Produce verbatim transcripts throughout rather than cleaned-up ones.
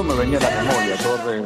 me venía a la memoria, Torres.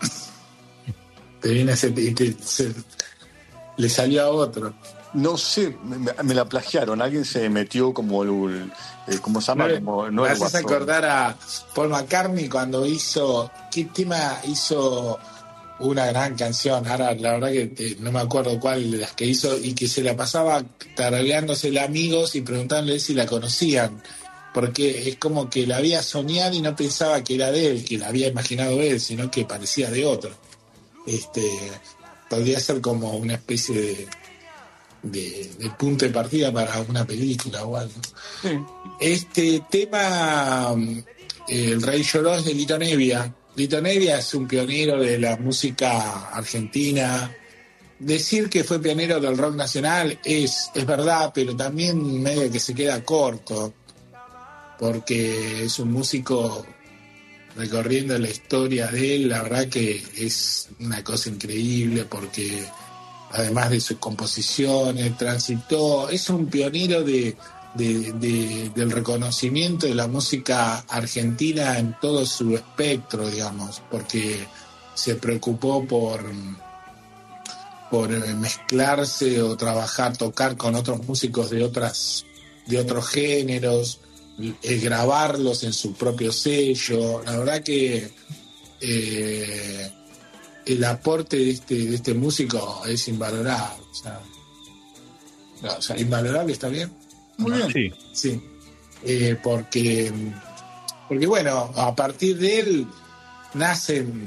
Te viene ese, y te, se, le salió a otro. No sé, me, me la plagiaron. Alguien se metió como el, el ¿cómo se llama? No, como, no me el haces Guasón. acordar a Paul McCartney cuando hizo, ¿qué tema hizo? Una gran canción, ahora la verdad que te, no me acuerdo cuál de las que hizo, y que se la pasaba tarareándose amigos y preguntándole si la conocían, porque es como que la había soñado y no pensaba que era de él, que la había imaginado él, sino que parecía de otro. Este, podría ser como una especie de, de, de punto de partida para una película o algo. Sí. Este tema, eh, El Rey Lloró, es de Lito Nebbia. Lito Nebbia es un pionero de la música argentina. Decir que fue pionero del rock nacional es, es verdad, pero también medio que se queda corto, porque es un músico recorriendo la historia de él. La verdad que es una cosa increíble, porque además de sus composiciones, transitó, es un pionero de... De, de, del reconocimiento de la música argentina en todo su espectro, digamos, porque se preocupó por, por mezclarse o trabajar, tocar con otros músicos de otras de otros géneros, eh, grabarlos en su propio sello. La verdad que eh, el aporte de este, de este músico es invalorable. O sea, no, o sea, invalorable, ¿está bien? Muy bien. Sí. Sí, eh, porque, porque bueno, a partir de él nacen,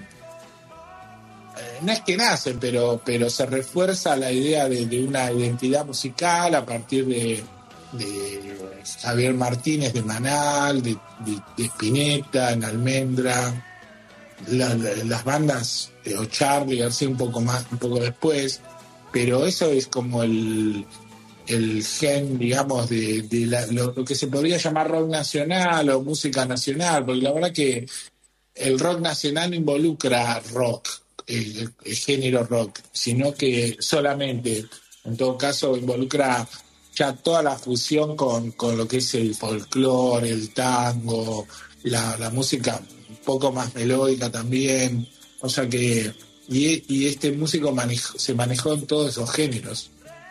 eh, no es que nacen, pero, pero se refuerza la idea de, de una identidad musical a partir de, de Javier Martínez de Manal, de, de, de Spinetta en Almendra, la, la, las bandas de O'Charlie, García un poco más, un poco después, pero eso es como el el gen, digamos, de, de la, lo, lo que se podría llamar rock nacional o música nacional, porque la verdad que el rock nacional no involucra rock, el, el género rock, sino que solamente, en todo caso, involucra ya toda la fusión con, con lo que es el folclore, el tango, la, la música un poco más melódica también, o sea que, y, y este músico manejó, se manejó en todos esos géneros.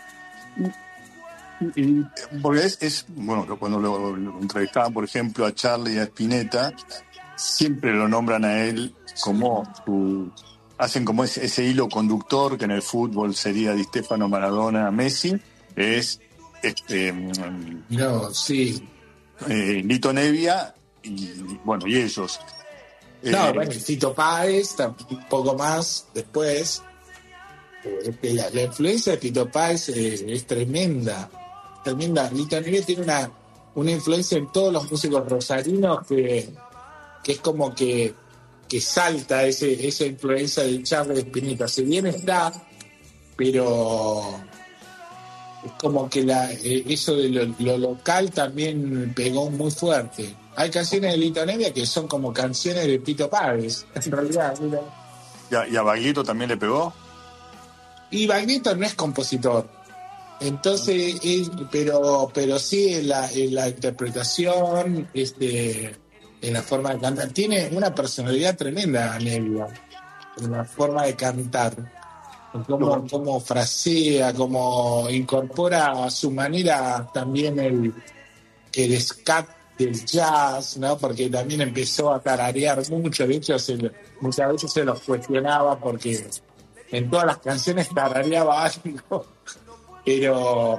Y, porque es, es, bueno, cuando lo, lo entrevistaban, por ejemplo, a Charlie y a Spinetta, siempre lo nombran a él como su, hacen como ese, ese hilo conductor que en el fútbol sería Di Stéfano, Maradona, Messi, es este no, sí. eh, Lito Nebbia y bueno, y ellos. No, eh, bueno, Fito Páez, un poco más después. Eh, la, la influencia de Fito Páez eh, es tremenda. Tremenda. Lito Nebbia tiene una, una influencia en todos los músicos rosarinos que, que es como que, que salta ese, esa influencia de Charlie Spinetta. Si bien está, pero es como que la, eh, eso de lo, lo local también pegó muy fuerte. Hay canciones de Lito Nebbia que son como canciones de Fito Páez, en realidad. Mira. ¿Y a, y a Baglietto también le pegó? Y Baglietto no es compositor. Entonces, es, pero pero sí en la, en la interpretación, este, en la forma de cantar. Tiene una personalidad tremenda, Nebbia, en la forma de cantar. Cómo, cómo frasea, cómo incorpora a su manera también el, el scat del jazz, ¿no? Porque también empezó a tararear mucho. De hecho, se, muchas veces se los cuestionaba porque en todas las canciones tarareaba algo. Pero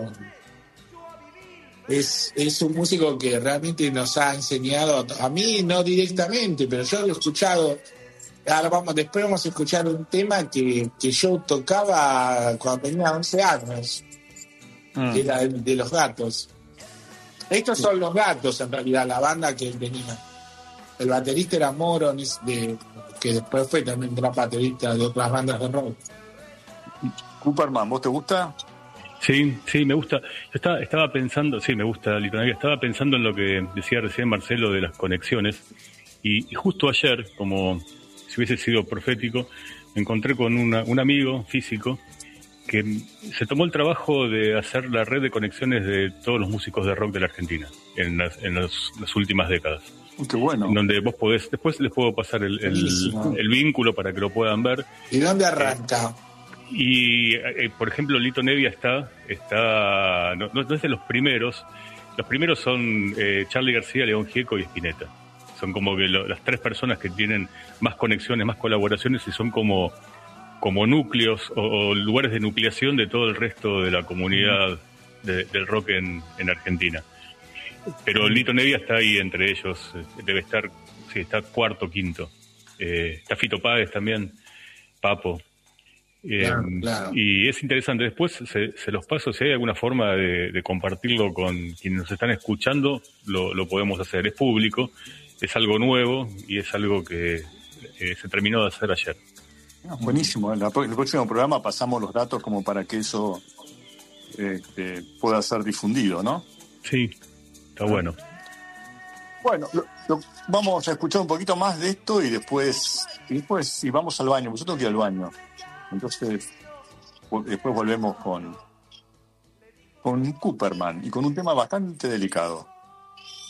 es, es un músico que realmente nos ha enseñado, a mí no directamente, pero yo lo he escuchado. Ahora vamos, después vamos a escuchar un tema que, que yo tocaba cuando tenía once años, mm. que era de, de Los Gatos. Estos son Los Gatos, en realidad, la banda que él tenía. El baterista era Moron, de, que después fue también gran baterista de otras bandas de rock. Cooperman, ¿vos te gusta? Sí, sí, me gusta. Yo estaba, estaba pensando, sí, me gusta Lito Nebbia. Estaba pensando en lo que decía recién Marcelo de las conexiones. Y, y justo ayer, como si hubiese sido profético, me encontré con una, un amigo físico que se tomó el trabajo de hacer la red de conexiones de todos los músicos de rock de la Argentina en las, en las, las últimas décadas. Qué bueno. En donde vos podés, después les puedo pasar el, el, el vínculo para que lo puedan ver. ¿Y dónde arranca? Eh, y, eh, por ejemplo, Lito Nevia está, está no, no es de los primeros. Los primeros son eh, Charly García, León Gieco y Spinetta. Son como que lo, las tres personas que tienen más conexiones, más colaboraciones y son como, como núcleos o, o lugares de nucleación de todo el resto de la comunidad de, del rock en, en Argentina. Pero Lito Nevia está ahí entre ellos, debe estar, sí, está cuarto, quinto. Eh, está Fito Páez también, Papo. Eh, claro, claro. Y es interesante, después se, se los paso, si hay alguna forma de, de compartirlo con quienes nos están escuchando, lo, lo podemos hacer, es público, es algo nuevo y es algo que eh, se terminó de hacer ayer. Ah, buenísimo, en la, el próximo programa pasamos los datos como para que eso eh, pueda ser difundido, ¿no? Sí. Está bueno. Bueno, lo, lo, vamos a escuchar un poquito más de esto y después, y después sí, vamos al baño. Yo tengo que ir al baño. Entonces, después volvemos con, con Cooperman y con un tema bastante delicado.